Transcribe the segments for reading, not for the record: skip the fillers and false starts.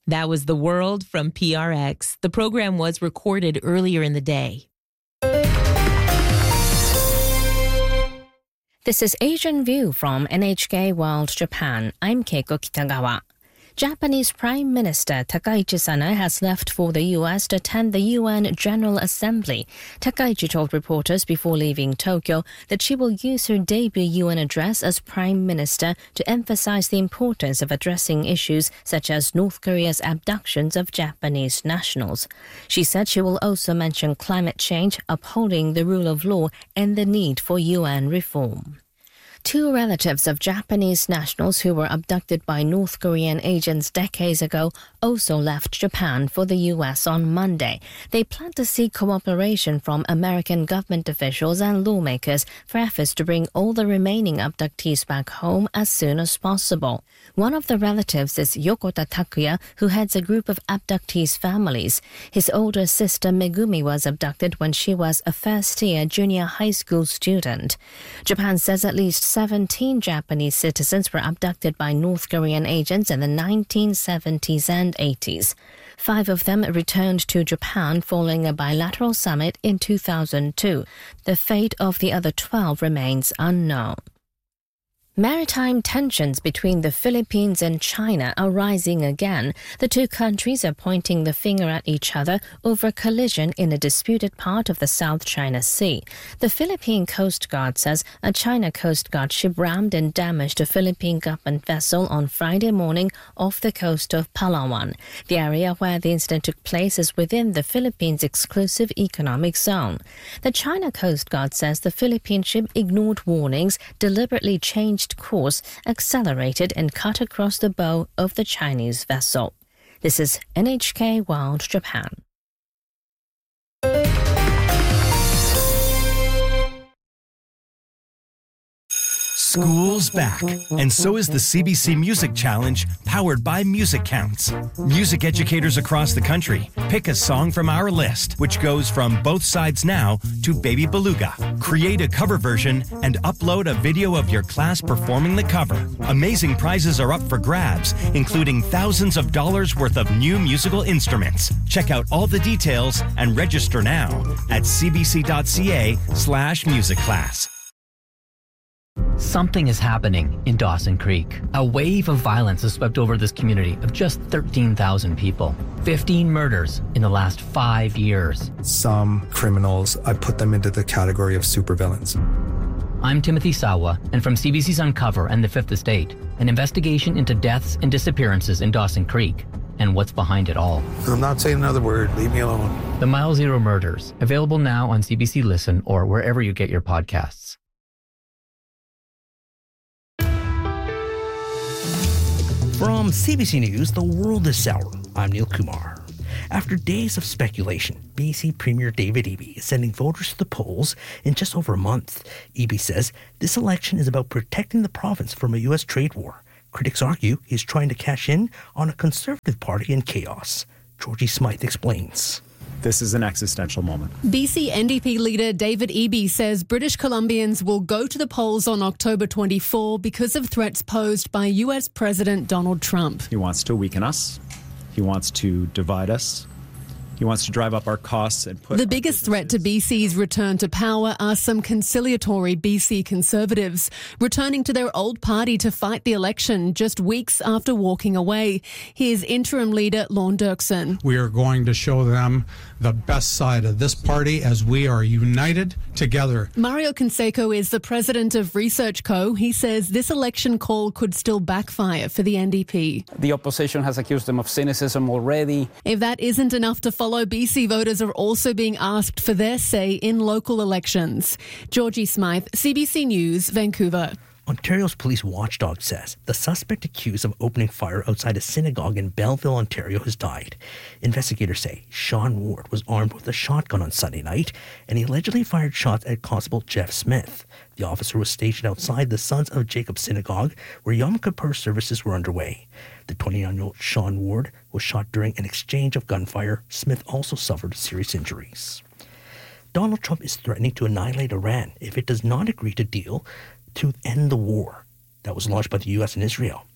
That was The World from PRX. The program was recorded earlier in the day. This is Asian View from NHK World Japan. I'm Keiko Kitagawa. Japanese Prime Minister Takaichi Sano has left for the U.S. to attend the UN General Assembly. Takaichi told reporters before leaving Tokyo that she will use her debut UN address as Prime Minister to emphasize the importance of addressing issues such as North Korea's abductions of Japanese nationals. She said she will also mention climate change, upholding the rule of law, and the need for UN reform. Two relatives of Japanese nationals who were abducted by North Korean agents decades ago also left Japan for the U.S. on Monday. They plan to seek cooperation from American government officials and lawmakers for efforts to bring all the remaining abductees back home as soon as possible. One of the relatives is Yokota Takuya, who heads a group of abductees' families. His older sister Megumi was abducted when she was a first-year junior high school student. Japan says at least 17 Japanese citizens were abducted by North Korean agents in the 1970s and 80s. 5 of them returned to Japan following a bilateral summit in 2002. The fate of the other 12 remains unknown. Maritime tensions between the Philippines and China are rising again. The two countries are pointing the finger at each other over a collision in a disputed part of the South China Sea. The Philippine Coast Guard says a China Coast Guard ship rammed and damaged a Philippine government vessel on Friday morning off the coast of Palawan. The area where the incident took place is within the Philippines' exclusive economic zone. The China Coast Guard says the Philippine ship ignored warnings, deliberately changed course, accelerated and cut across the bow of the Chinese vessel. This is NHK World Japan. School's back, and so is the CBC Music Challenge, powered by Music Counts. Music educators across the country pick a song from our list, which goes from Both Sides Now to Baby Beluga. Create a cover version and upload a video of your class performing the cover. Amazing prizes are up for grabs, including thousands of dollars worth of new musical instruments. Check out all the details and register now at cbc.ca/musicclass. Something is happening in Dawson Creek. A wave of violence has swept over this community of just 13,000 people. 15 murders in the last 5 years. Some criminals, I put them into the category of supervillains. I'm Timothy Sawa, and from CBC's Uncover and The Fifth Estate, an investigation into deaths and disappearances in Dawson Creek and what's behind it all. I'm not saying another word. Leave me alone. The Mile Zero Murders, available now on CBC Listen or wherever you get your podcasts. From CBC News, the world is sour. I'm Neil Kumar. After days of speculation, BC Premier David Eby is sending voters to the polls in just over a month. Eby says this election is about protecting the province from a U.S. trade war. Critics argue he's trying to cash in on a Conservative Party in chaos. Georgie Smythe explains. This is an existential moment. BC NDP leader David Eby says British Columbians will go to the polls on October 24 because of threats posed by US President Donald Trump. He wants to weaken us. He wants to divide us. He wants to drive up our costs and put... The biggest threat to BC's return to power are some conciliatory BC Conservatives, returning to their old party to fight the election just weeks after walking away. Here's interim leader Lorne Dirksen. We are going to show them the best side of this party as we are united together. Mario Canseco is the president of Research Co. He says this election call could still backfire for the NDP. The opposition has accused them of cynicism already. If that isn't enough to follow, BC voters are also being asked for their say in local elections. Georgie Smythe, CBC News, Vancouver. Ontario's police watchdog says the suspect accused of opening fire outside a synagogue in Belleville, Ontario, has died. Investigators say Sean Ward was armed with a shotgun on Sunday night, and he allegedly fired shots at Constable Jeff Smith. The officer was stationed outside the Sons of Jacob Synagogue, where Yom Kippur services were underway. The 29-year-old Sean Ward was shot during an exchange of gunfire. Smith also suffered serious injuries. Donald Trump is threatening to annihilate Iran if it does not agree to deal to end the war that was launched by the U.S. and Israel.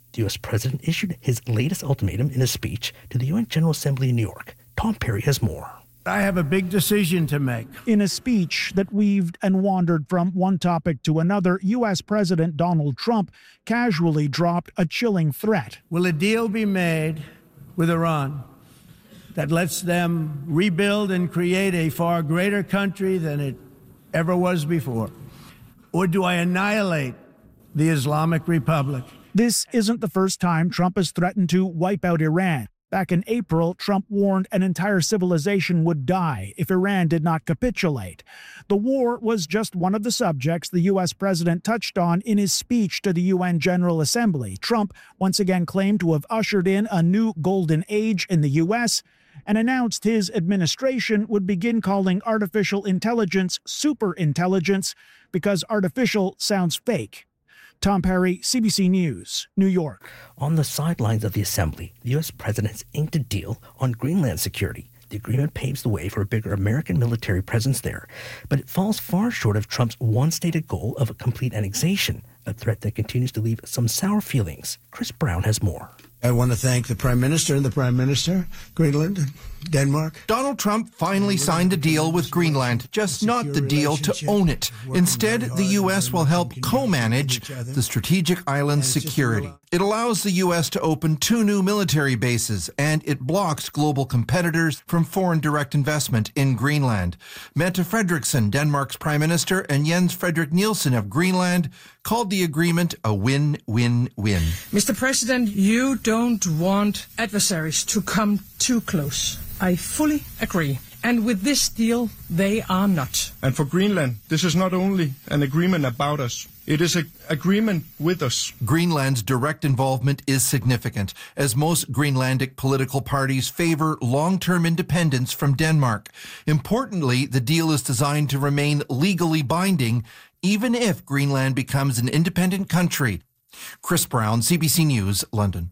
The U.S. president issued his latest ultimatum in a speech to the UN General Assembly in New York. Tom Perry has more. I have a big decision to make. In a speech that weaved and wandered from one topic to another, U.S. President Donald Trump casually dropped a chilling threat. Will a deal be made with Iran that lets them rebuild and create a far greater country than it ever was before? Or do I annihilate the Islamic Republic? This isn't the first time Trump has threatened to wipe out Iran. Back in April, Trump warned an entire civilization would die if Iran did not capitulate. The war was just one of the subjects the U.S. president touched on in his speech to the UN General Assembly. Trump once again claimed to have ushered in a new golden age in the U.S. and announced his administration would begin calling artificial intelligence superintelligence because artificial sounds fake. Tom Perry, CBC News, New York. On the sidelines of the assembly, the U.S. president has inked a deal on Greenland security. The agreement paves the way for a bigger American military presence there, but it falls far short of Trump's one-stated goal of a complete annexation, a threat that continues to leave some sour feelings. Chris Brown has more. I want to thank the Prime Minister and the Prime Minister, Greenland, Denmark. Donald Trump finally signed a deal with Greenland, just not the deal to own it. Instead, the U.S. will help co-manage the strategic island's security. It allows the U.S. to open 2 new military bases, and it blocks global competitors from foreign direct investment in Greenland. Mette Frederiksen, Denmark's Prime Minister, and Jens Frederik Nielsen of Greenland called the agreement a win-win-win. Mr. President, you don't want adversaries to come too close. I fully agree. And with this deal, they are not. And for Greenland, this is not only an agreement about us. It is an agreement with us. Greenland's direct involvement is significant, as most Greenlandic political parties favor long-term independence from Denmark. Importantly, the deal is designed to remain legally binding, even if Greenland becomes an independent country. Chris Brown, CBC News, London.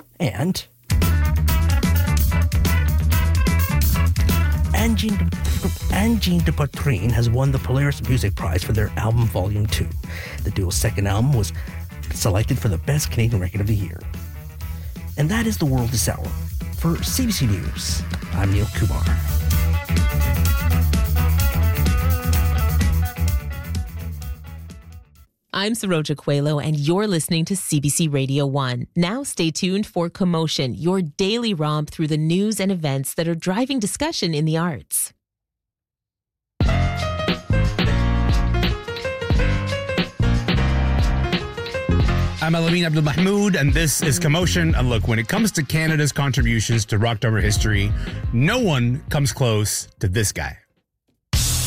And Angine de Poitrine has won the Polaris Music Prize for their album Volume 2. The duo's second album was selected for the Best Canadian Record of the Year. And that is The World This Hour. For CBC News, I'm Neil Kumar. I'm Saroja Coelho, and you're listening to CBC Radio 1. Now stay tuned for Commotion, your daily romp through the news and events that are driving discussion in the arts. I'm Alameen Abdul Mahmood, and this is Commotion. And look, when it comes to Canada's contributions to rock drummer history, no one comes close to this guy.